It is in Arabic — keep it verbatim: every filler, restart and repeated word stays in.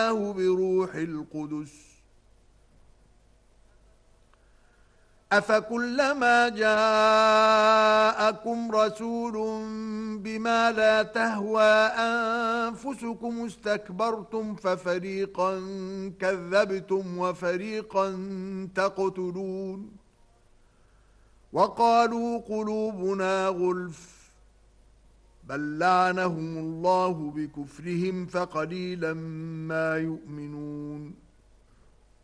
بروح القدس أفكلما جاءكم رسول بما لا تهوى أنفسكم استكبرتم ففريقا كذبتم وفريقا تقتلون وقالوا قلوبنا غلف بل لعنهم الله بكفرهم فقليلا ما يؤمنون